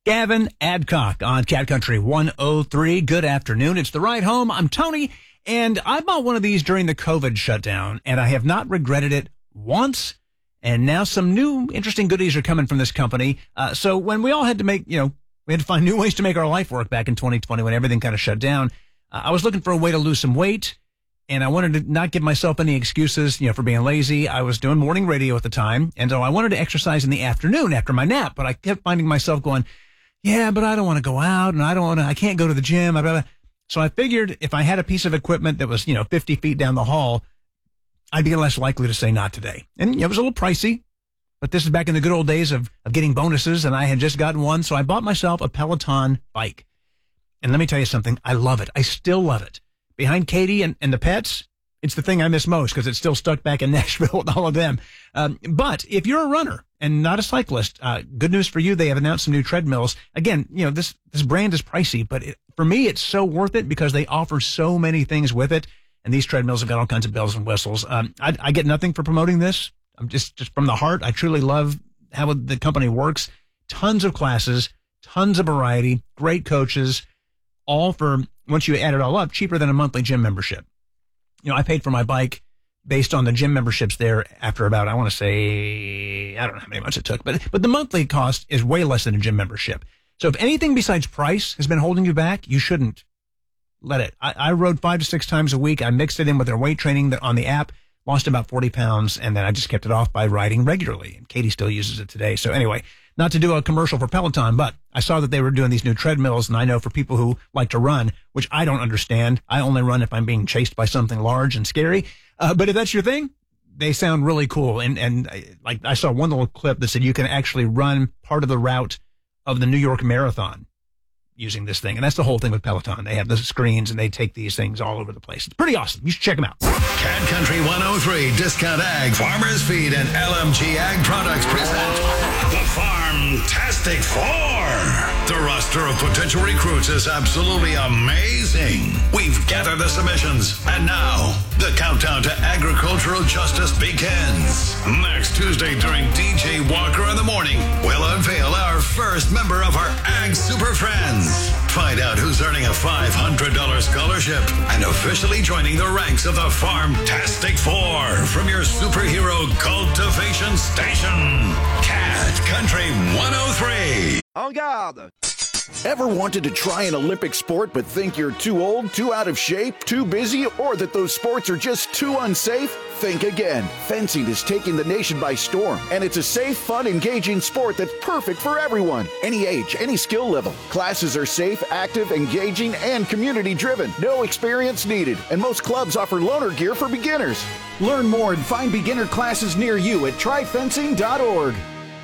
Gavin Adcock on Cat Country 103. Good afternoon. It's the ride home. I'm Tony, and I bought one of these during the COVID shutdown, and I have not regretted it once. And now some new interesting goodies are coming from this company. So when we all had to make, we had to find new ways to make our life work back in 2020 when everything kind of shut down, I was looking for a way to lose some weight, and I wanted to not give myself any excuses, for being lazy. I was doing morning radio at the time, and so I wanted to exercise in the afternoon after my nap, but I kept finding myself going, yeah, but I don't want to go out, and I can't go to the gym. So I figured if I had a piece of equipment that was, 50 feet down the hall, I'd be less likely to say not today. And it was a little pricey, but this is back in the good old days of getting bonuses, and I had just gotten one, so I bought myself a Peloton bike. And let me tell you something, I love it. I still love it. Behind Katie and the pets, it's the thing I miss most because it's still stuck back in Nashville with all of them. But if you're a runner and not a cyclist, good news for you, they have announced some new treadmills. Again, this brand is pricey, but for me, it's so worth it because they offer so many things with it. And these treadmills have got all kinds of bells and whistles. I get nothing for promoting this. I'm just from the heart. I truly love how the company works. Tons of classes, tons of variety, great coaches, all for, once you add it all up, cheaper than a monthly gym membership. I paid for my bike based on the gym memberships there after about, I want to say, I don't know how many months it took, but the monthly cost is way less than a gym membership. So if anything besides price has been holding you back, you shouldn't let it. I rode 5 to 6 times a week. I mixed it in with their weight training on the app, lost about 40 pounds, and then I just kept it off by riding regularly. And Katie still uses it today. So anyway, not to do a commercial for Peloton, but I saw that they were doing these new treadmills, and I know for people who like to run, which I don't understand, I only run if I'm being chased by something large and scary. But if that's your thing, they sound really cool. And like I saw one little clip that said you can actually run part of the route of the New York Marathon using this thing. And that's the whole thing with Peloton. They have the screens and they take these things all over the place. It's pretty awesome. You should check them out. Cat Country 103, Discount Ag, Farmers Feed, and LMG Ag Products present the Farm-tastic Four. The roster of potential recruits is absolutely amazing. We've gathered the submissions, and now the countdown to agricultural justice begins. Next Tuesday during DJ Walker in the Morning, we'll unveil our first member of our Ag Super Friends. Find out who's earning a $500 scholarship and officially joining the ranks of the Farm-tastic Four from your superhero cultivation station, Cat Country 103. En garde! Ever wanted to try an Olympic sport but think you're too old, too out of shape, too busy, or that those sports are just too unsafe? Think again. Fencing is taking the nation by storm, and it's a safe, fun, engaging sport that's perfect for everyone. Any age, any skill level. Classes are safe, active, engaging, and community-driven. No experience needed, and most clubs offer loaner gear for beginners. Learn more and find beginner classes near you at tryfencing.org.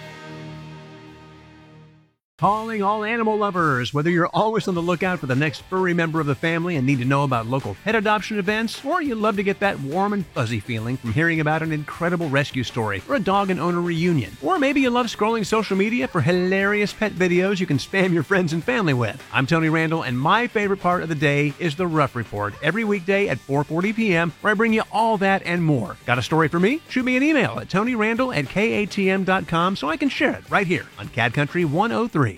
Calling all animal lovers. Whether you're always on the lookout for the next furry member of the family and need to know about local pet adoption events, or you love to get that warm and fuzzy feeling from hearing about an incredible rescue story or a dog and owner reunion, or maybe you love scrolling social media for hilarious pet videos you can spam your friends and family with. I'm Tony Randall, and my favorite part of the day is the Rough Report every weekday at 4:40 p.m., where I bring you all that and more. Got a story for me? Shoot me an email at tonyrandall@katm.com so I can share it right here on Cat Country 103.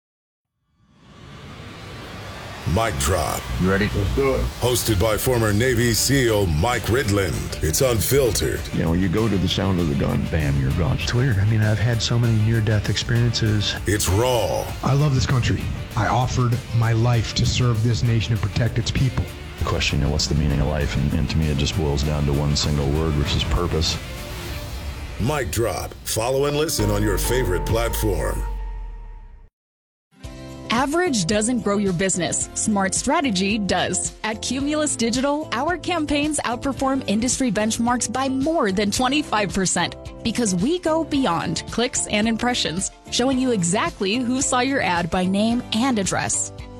Mic Drop. You ready? Let's do it. Hosted by former Navy SEAL Mike Ridland. It's unfiltered. You go to the sound of the gun, bam, you're gone. It's weird. I've had so many near-death experiences. It's raw. I love this country. I offered my life to serve this nation and protect its people. The question, what's the meaning of life? And to me, it just boils down to one single word, which is purpose. Mic Drop. Follow and listen on your favorite platform. Average doesn't grow your business. Smart strategy does. At Cumulus Digital, our campaigns outperform industry benchmarks by more than 25% because we go beyond clicks and impressions, showing you exactly who saw your ad by name and address.